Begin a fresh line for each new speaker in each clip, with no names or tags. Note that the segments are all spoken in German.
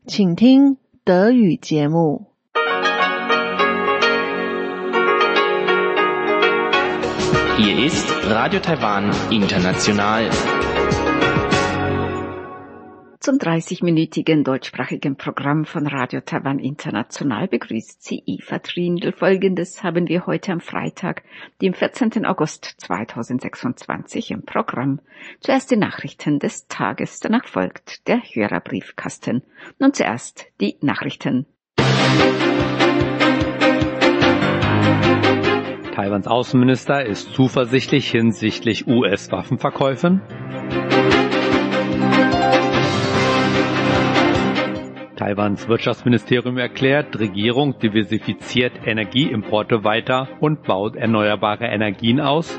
请听德语节目。
Hier ist Radio Taiwan International.
Zum 30-minütigen deutschsprachigen Programm von Radio Taiwan International begrüßt sie Eva Trindl. Folgendes haben wir heute am Freitag, dem 14. August 2026 im Programm. Zuerst die Nachrichten des Tages, danach folgt der Hörerbriefkasten. Nun zuerst die Nachrichten.
Taiwans Außenminister ist zuversichtlich hinsichtlich US-Waffenverkäufen. Taiwans Wirtschaftsministerium erklärt, Regierung diversifiziert Energieimporte weiter und baut erneuerbare Energien aus.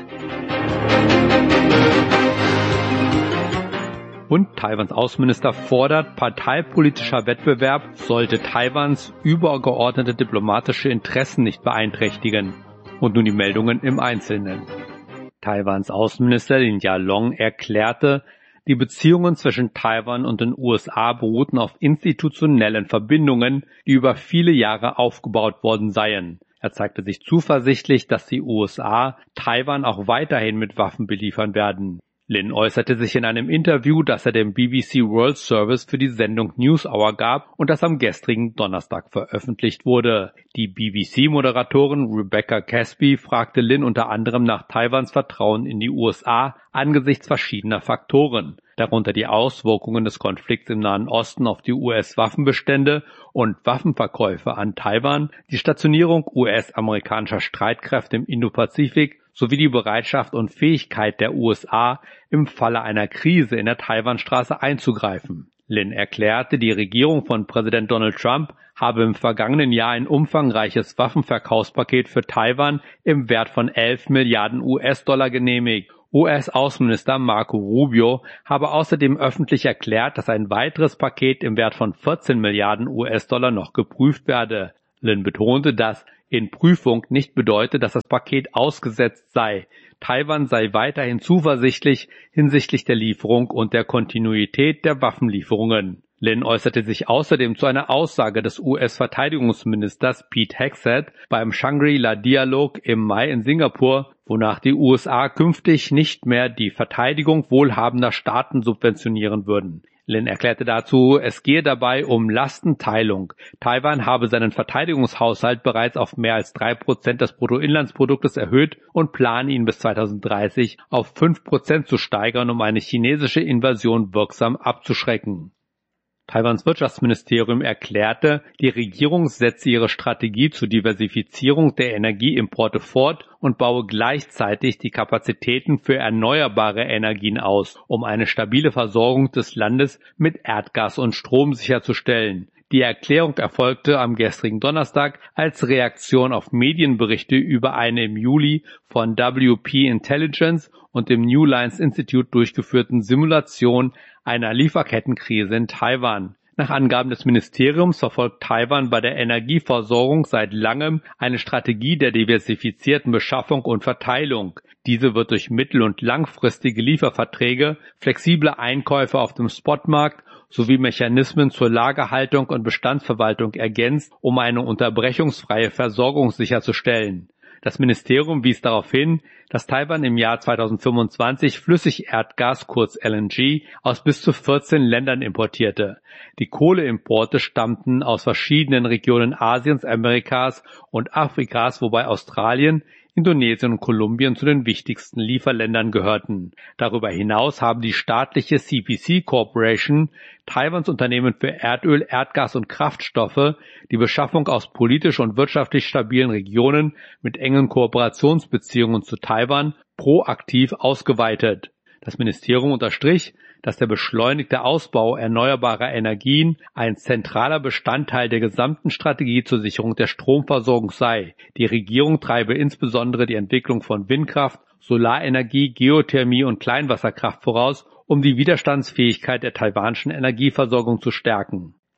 Und Taiwans Außenminister fordert, parteipolitischer Wettbewerb sollte Taiwans übergeordnete diplomatische Interessen nicht beeinträchtigen. Und nun die Meldungen im Einzelnen. Taiwans Außenminister Lin Jialong erklärte, die Beziehungen zwischen Taiwan und den USA beruhten auf institutionellen Verbindungen, die über viele Jahre aufgebaut worden seien. Er zeigte sich zuversichtlich, dass die USA Taiwan auch weiterhin mit Waffen beliefern werden. Lin äußerte sich in einem Interview, das er dem BBC World Service für die Sendung News Hour gab und das am gestrigen Donnerstag veröffentlicht wurde. Die BBC-Moderatorin Rebecca Casby fragte Lin unter anderem nach Taiwans Vertrauen in die USA angesichts verschiedener Faktoren, darunter die Auswirkungen des Konflikts im Nahen Osten auf die US-Waffenbestände und Waffenverkäufe an Taiwan, die Stationierung US-amerikanischer Streitkräfte im Indopazifik sowie die Bereitschaft und Fähigkeit der USA, im Falle einer Krise in der Taiwanstraße einzugreifen. Lin erklärte, die Regierung von Präsident Donald Trump habe im vergangenen Jahr ein umfangreiches Waffenverkaufspaket für Taiwan im Wert von 11 Milliarden US-Dollar genehmigt. US-Außenminister Marco Rubio habe außerdem öffentlich erklärt, dass ein weiteres Paket im Wert von 14 Milliarden US-Dollar noch geprüft werde. Lin betonte, dass in Prüfung nicht bedeutet, dass das Paket ausgesetzt sei. Taiwan sei weiterhin zuversichtlich hinsichtlich der Lieferung und der Kontinuität der Waffenlieferungen. Lin äußerte sich außerdem zu einer Aussage des US-Verteidigungsministers Pete Hegseth beim Shangri-La-Dialog im Mai in Singapur, wonach die USA künftig nicht mehr die Verteidigung wohlhabender Staaten subventionieren würden. Lin erklärte dazu, es gehe dabei um Lastenteilung. Taiwan habe seinen Verteidigungshaushalt bereits auf mehr als 3% des Bruttoinlandsproduktes erhöht und plane ihn bis 2030 auf 5% zu steigern, um eine chinesische Invasion wirksam abzuschrecken. Taiwans Wirtschaftsministerium erklärte, die Regierung setze ihre Strategie zur Diversifizierung der Energieimporte fort und baue gleichzeitig die Kapazitäten für erneuerbare Energien aus, um eine stabile Versorgung des Landes mit Erdgas und Strom sicherzustellen. Die Erklärung erfolgte am gestrigen Donnerstag als Reaktion auf Medienberichte über eine im Juli von WP Intelligence und dem New Lines Institute durchgeführten Simulation einer Lieferkettenkrise in Taiwan. Nach Angaben des Ministeriums verfolgt Taiwan bei der Energieversorgung seit langem eine Strategie der diversifizierten Beschaffung und Verteilung. Diese wird durch mittel- und langfristige Lieferverträge, flexible Einkäufe auf dem Spotmarkt sowie Mechanismen zur Lagerhaltung und Bestandsverwaltung ergänzt, um eine unterbrechungsfreie Versorgung sicherzustellen. Das Ministerium wies darauf hin, dass Taiwan im Jahr 2025 Flüssigerdgas, kurz LNG, aus bis zu 14 Ländern importierte. Die Kohleimporte stammten aus verschiedenen Regionen Asiens, Amerikas und Afrikas, wobei Australien, Indonesien und Kolumbien zu den wichtigsten Lieferländern gehörten. Darüber hinaus haben die staatliche CPC Corporation, Taiwans Unternehmen für Erdöl, Erdgas und Kraftstoffe, die Beschaffung aus politisch und wirtschaftlich stabilen Regionen mit engen Kooperationsbeziehungen zu Taiwan proaktiv ausgeweitet. Das Ministerium unterstrich, dass der beschleunigte Ausbau erneuerbarer Energien ein zentraler Bestandteil der gesamten Strategie zur Sicherung der Stromversorgung sei. Die Regierung treibe insbesondere die Entwicklung von Windkraft, Solarenergie, Geothermie und Kleinwasserkraft voraus, um die Widerstandsfähigkeit der taiwanischen Energieversorgung zu stärken.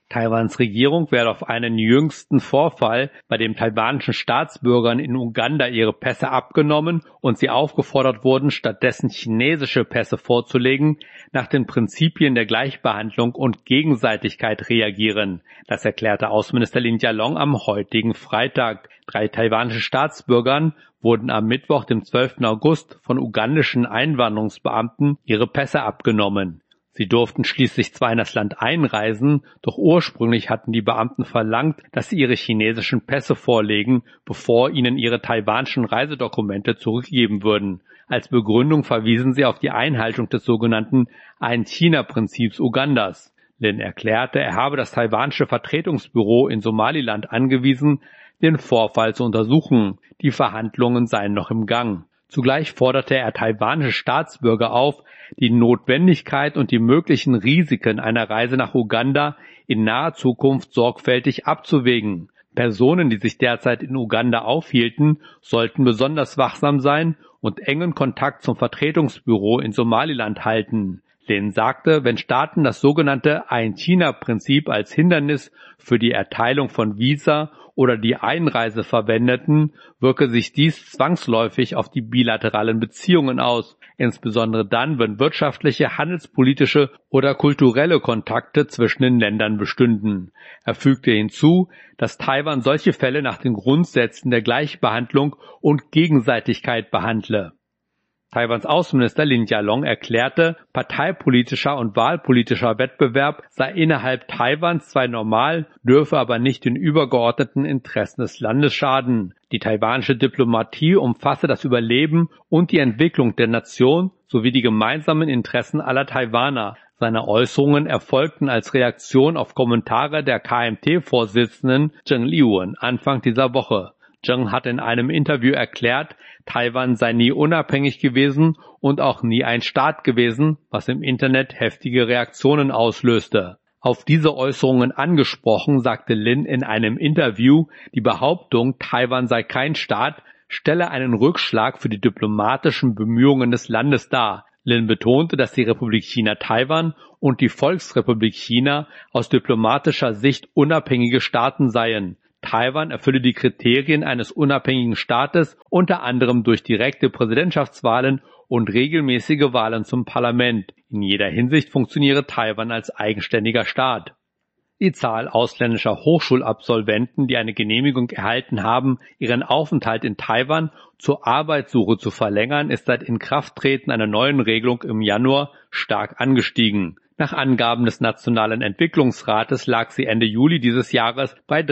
Taiwans Regierung werde auf einen jüngsten Vorfall, bei dem taiwanischen Staatsbürgern in Uganda ihre Pässe abgenommen und sie aufgefordert wurden, stattdessen chinesische Pässe vorzulegen, nach den Prinzipien der Gleichbehandlung und Gegenseitigkeit reagieren. Das erklärte Außenminister Lin Jialong am heutigen Freitag. 3 taiwanische Staatsbürgern wurden am Mittwoch, dem 12. August, von ugandischen Einwanderungsbeamten ihre Pässe abgenommen. Sie durften schließlich zwar in das Land einreisen, doch ursprünglich hatten die Beamten verlangt, dass sie ihre chinesischen Pässe vorlegen, bevor ihnen ihre taiwanischen Reisedokumente zurückgegeben würden. Als Begründung verwiesen sie auf die Einhaltung des sogenannten Ein-China-Prinzips Ugandas. Lin erklärte, er habe das taiwanische Vertretungsbüro in Somaliland angewiesen, den Vorfall zu untersuchen. Die Verhandlungen seien noch im Gang. Zugleich forderte er taiwanische Staatsbürger auf, die Notwendigkeit und die möglichen Risiken einer Reise nach Uganda in naher Zukunft sorgfältig abzuwägen. Personen, die sich derzeit in Uganda aufhielten, sollten besonders wachsam sein und engen Kontakt zum Vertretungsbüro in Somaliland halten. Lin sagte, wenn Staaten das sogenannte Ein-China-Prinzip als Hindernis für die Erteilung von Visa oder die Einreise verwendeten, wirke sich dies zwangsläufig auf die bilateralen Beziehungen aus, insbesondere dann, wenn wirtschaftliche, handelspolitische oder kulturelle Kontakte zwischen den Ländern bestünden. Er fügte hinzu, dass Taiwan solche Fälle nach den Grundsätzen der Gleichbehandlung und Gegenseitigkeit behandle. Taiwans Außenminister Lin Jialong erklärte, parteipolitischer und wahlpolitischer Wettbewerb sei innerhalb Taiwans zwar normal, dürfe aber nicht den übergeordneten Interessen des Landes schaden. Die taiwanische Diplomatie umfasse das Überleben und die Entwicklung der Nation sowie die gemeinsamen Interessen aller Taiwaner. Seine Äußerungen erfolgten als Reaktion auf Kommentare der KMT-Vorsitzenden Zheng Liwen Anfang dieser Woche. Zheng hat in einem Interview erklärt, Taiwan sei nie unabhängig gewesen und auch nie ein Staat gewesen, was im Internet heftige Reaktionen auslöste. Auf diese Äußerungen angesprochen, sagte Lin in einem Interview, die Behauptung, Taiwan sei kein Staat, stelle einen Rückschlag für die diplomatischen Bemühungen des Landes dar. Lin betonte, dass die Republik China Taiwan und die Volksrepublik China aus diplomatischer Sicht unabhängige Staaten seien. Taiwan erfülle die Kriterien eines unabhängigen Staates, unter anderem durch direkte Präsidentschaftswahlen und regelmäßige Wahlen zum Parlament. In jeder Hinsicht funktioniere Taiwan als eigenständiger Staat. Die Zahl ausländischer Hochschulabsolventen, die eine Genehmigung erhalten haben, ihren Aufenthalt in Taiwan zur Arbeitssuche zu verlängern, ist seit Inkrafttreten einer neuen Regelung im Januar stark angestiegen. Nach Angaben des Nationalen Entwicklungsrates lag sie Ende Juli dieses Jahres bei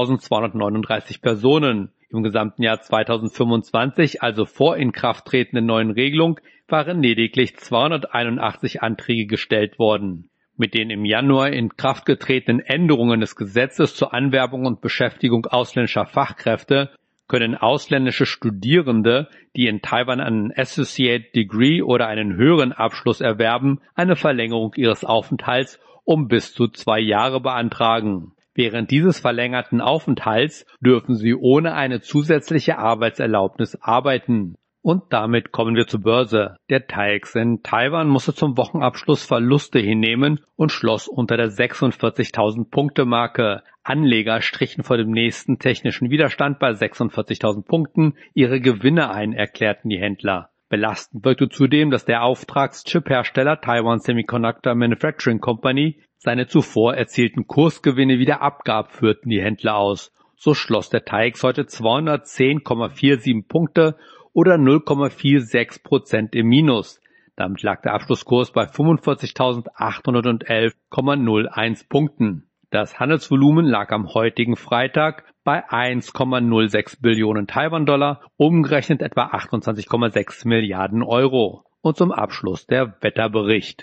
3.239 Personen. Im gesamten Jahr 2025, also vor Inkrafttreten der neuen Regelung, waren lediglich 281 Anträge gestellt worden. Mit den im Januar in Kraft getretenen Änderungen des Gesetzes zur Anwerbung und Beschäftigung ausländischer Fachkräfte können ausländische Studierende, die in Taiwan einen Associate Degree oder einen höheren Abschluss erwerben, eine Verlängerung ihres Aufenthalts um bis zu 2 Jahre beantragen. Während dieses verlängerten Aufenthalts dürfen sie ohne eine zusätzliche Arbeitserlaubnis arbeiten. Und damit kommen wir zur Börse. Der TAIEX in Taiwan musste zum Wochenabschluss Verluste hinnehmen und schloss unter der 46.000 Punkte Marke. Anleger strichen vor dem nächsten technischen Widerstand bei 46.000 Punkten ihre Gewinne ein, erklärten die Händler. Belastend wirkte zudem, dass der Auftragschip-Hersteller Taiwan Semiconductor Manufacturing Company seine zuvor erzielten Kursgewinne wieder abgab, führten die Händler aus. So schloss der TAIEX heute 210,47 Punkte oder 0,46% im Minus. Damit lag der Abschlusskurs bei 45.811,01 Punkten. Das Handelsvolumen lag am heutigen Freitag bei 1,06 Billionen Taiwan-Dollar, umgerechnet etwa 28,6 Milliarden Euro. Und zum Abschluss der Wetterbericht.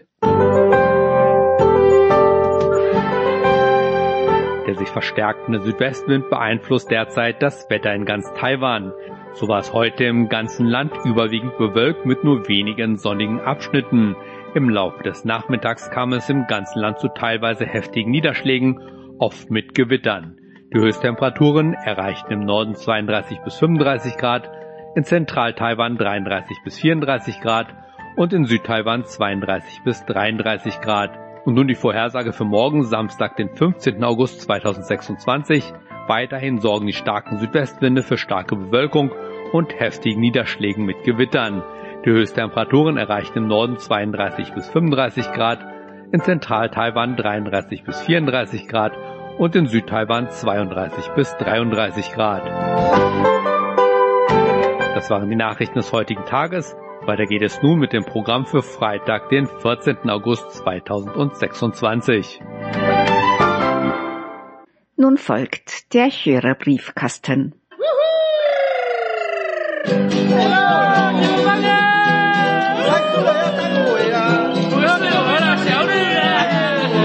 Der sich verstärkende Südwestwind beeinflusst derzeit das Wetter in ganz Taiwan. So war es heute im ganzen Land überwiegend bewölkt mit nur wenigen sonnigen Abschnitten. Im Laufe des Nachmittags kam es im ganzen Land zu teilweise heftigen Niederschlägen, oft mit Gewittern. Die Höchsttemperaturen erreichten im Norden 32 bis 35 Grad, in Zentral-Taiwan 33 bis 34 Grad und in Süd-Taiwan 32 bis 33 Grad. Und nun die Vorhersage für morgen, Samstag, den 15. August 2026. Weiterhin sorgen die starken Südwestwinde für starke Bewölkung und heftigen Niederschlägen mit Gewittern. Die Höchsttemperaturen erreichen im Norden 32 bis 35 Grad, in Zentral-Taiwan 33 bis 34 Grad und in Süd-Taiwan 32 bis 33 Grad. Das waren die Nachrichten des heutigen Tages. Weiter geht es nun mit dem Programm für Freitag, den 14. August 2026.
Nun folgt der Hörerbriefkasten.